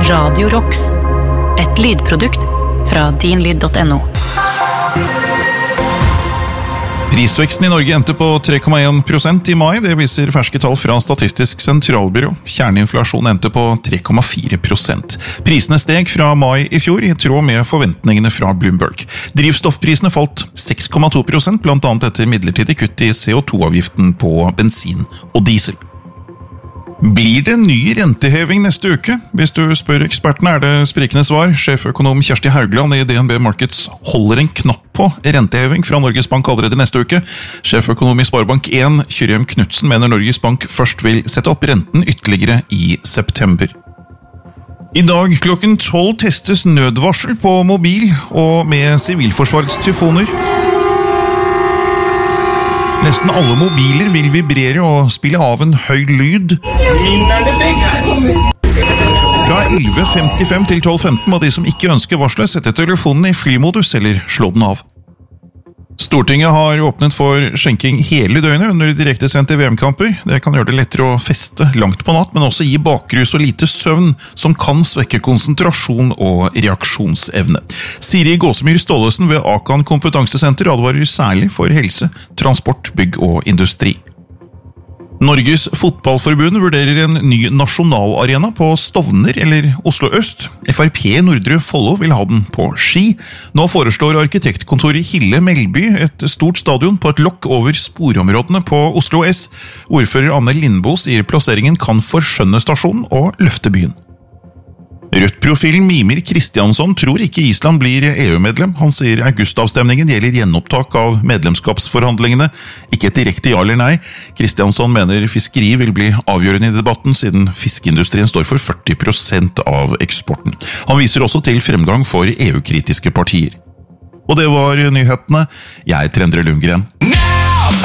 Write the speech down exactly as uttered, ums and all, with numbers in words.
Radio Rocks, et lydprodukt fra din lyd punktum no. Prisveksten i Norge endte på tre komma en prosent i mai, det viser ferske tall fra Statistisk sentralbyrå. Kjerneinflasjon endte på tre komma fire prosent. Prisene steg fra mai i fjor, i tråd med forventningene fra Bloomberg. Drivstoffprisene falt seks komma to prosent, blant annet etter midlertidig kutt i C O to avgiften på bensin og diesel. Blir det ny renteheving neste uke? Hvis du spør ekspertene er det sprikende svar. Sjeføkonom Kjersti Haugland i D N B Markets holder en knapp på renteheving fra Norges Bank allerede neste uke. Sjeføkonom i Sparebank en, Kyrjem Knudsen, mener Norges Bank først vil sette opp renten ytterligere i september. I dag klokken tolv testes nødvarsel på mobil og med Sivilforsvarets tyfoner. Nesten alle mobiler vil vibrere og spille av en høy lyd. Fra elleve femtifem til tolv femten må de som ikke ønsker varslet sette telefonen i flymodus eller slå den av. Stortinget har åpnet for skjenking hele døgnet under direktesendte V M-kamper. Det kan gjøre det lettere å feste langt på natt, men også gi bakrus og lite søvn, som kan svekke konsentrasjon og reaksjonsevne. Siri Gåsemyr Stålesen ved Akan Kompetansesenter advarer særlig for helse, transport, bygg og industri. Norges Fotballforbund vurderer en ny nasjonalarena på Stovner eller Oslo Øst. F R P Nordre Follo vil ha den på Ski. Nå foreslår arkitektkontoret Hille Melby et stort stadion på et lokk over sporområdene på Oslo S. Ordfører Anne Lindbo sier plasseringen kan forskjønne stasjonen og løfte byen. Rødt-profilen Mimir Kristiansson tror ikke Island blir E U-medlem. Han sier augustavstemningen gjelder gjenopptak av medlemskapsforhandlingene, ikke et direkte ja eller nei. Kristiansson mener fiskeri vil bli avgjørende i debatten, siden fiskeindustrien står for førti prosent av eksporten. Han viser også til fremgang for E U-kritiske partier. Og det var nyhetene. Jeg er Endre Lundgren.